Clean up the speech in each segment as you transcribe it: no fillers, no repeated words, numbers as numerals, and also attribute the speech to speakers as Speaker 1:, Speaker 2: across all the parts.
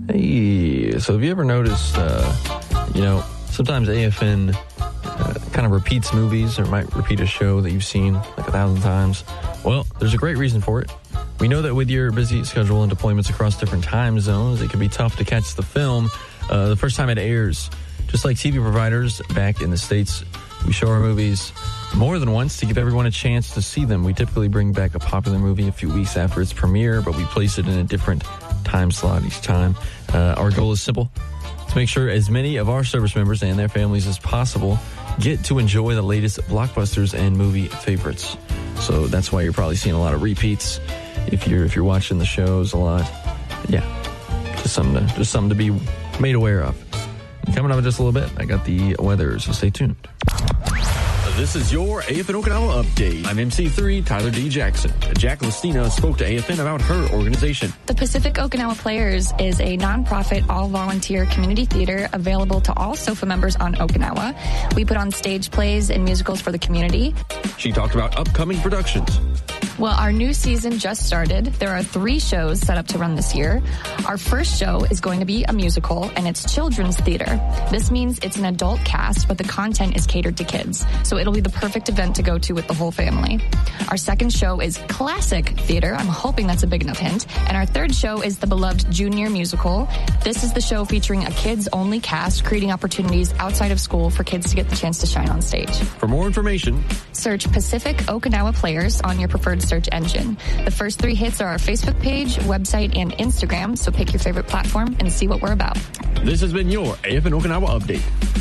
Speaker 1: Hey, so have you ever noticed, sometimes AFN kind of repeats movies or might repeat a show that you've seen like 1,000 times? Well, there's a great reason for it. We know that with your busy schedule and deployments across different time zones, it can be tough to catch the film the first time it airs. Just like TV providers back in the States, we show our movies more than once to give everyone a chance to see them. We typically bring back a popular movie a few weeks after its premiere, but we place it in a different time slot each time. Our goal is simple: to make sure as many of our service members and their families as possible get to enjoy the latest blockbusters and movie favorites. So that's why you're probably seeing a lot of repeats if you're watching the shows a lot. Yeah, just something to be made aware of. Coming up in just a little bit, I got the weather, so stay tuned. This is your AFN Okinawa update. I'm MC3 Tyler D. Jackson. Jack Listina spoke to AFN about her organization.
Speaker 2: The Pacific Okinawa Players is a nonprofit, all-volunteer community theater available to all SOFA members on Okinawa. We put on stage plays and musicals for the community.
Speaker 1: She talked about upcoming productions.
Speaker 2: Well, our new season just started. There are 3 shows set up to run this year. Our first show is going to be a musical, and it's children's theater. This means it's an adult cast, but the content is catered to kids. So it'll be the perfect event to go to with the whole family. Our second show is classic theater. I'm hoping that's a big enough hint. And our third show is the beloved junior musical. This is the show featuring a kids-only cast, creating opportunities outside of school for kids to get the chance to shine on stage.
Speaker 1: For more information,
Speaker 2: search Pacific Okinawa Players on your preferred search engine. The first 3 hits are our Facebook page, website, and Instagram, so pick your favorite platform and see what we're about.
Speaker 1: This has been your AFN Okinawa update.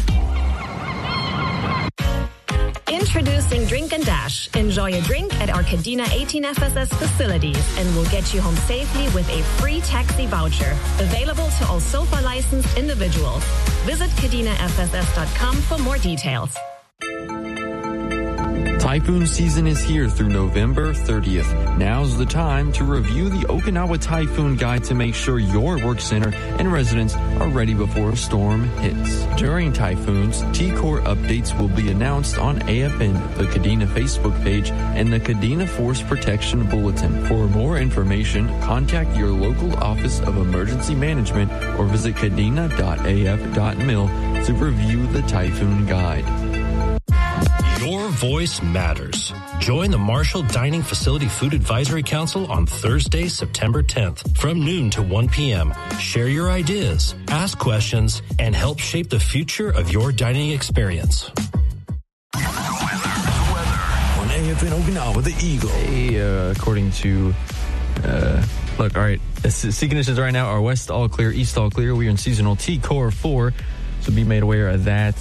Speaker 3: Introducing Drink and Dash. Enjoy a drink at our Kadena 18 FSS facilities and we'll get you home safely with a free taxi voucher. Available to all SOFA licensed individuals. Visit KadenaFSS.com for more details.
Speaker 1: Typhoon season is here through November 30th. Now's the time to review the Okinawa Typhoon Guide to make sure your work center and residents are ready before a storm hits. During typhoons, T-Core updates will be announced on AFN, the Kadena Facebook page, and the Kadena Force Protection Bulletin. For more information, contact your local Office of Emergency Management or visit kadena.af.mil to review the Typhoon Guide.
Speaker 4: Your voice matters. Join the Marshall Dining Facility Food Advisory Council on Thursday, September 10th from noon to 1 p.m. Share your ideas, ask questions, and help shape the future of your dining experience.
Speaker 5: The weather on AFN Okinawa, the Eagle.
Speaker 1: Hey, according to... look, all right. Sea conditions right now are west all clear, east all clear. We are in seasonal T-Core 4, so be made aware of that.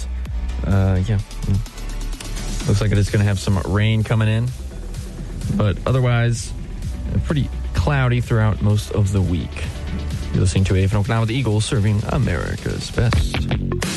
Speaker 1: Looks like it is going to have some rain coming in, but otherwise, pretty cloudy throughout most of the week. You're listening to AFN Okinawa, the Eagle, serving America's best.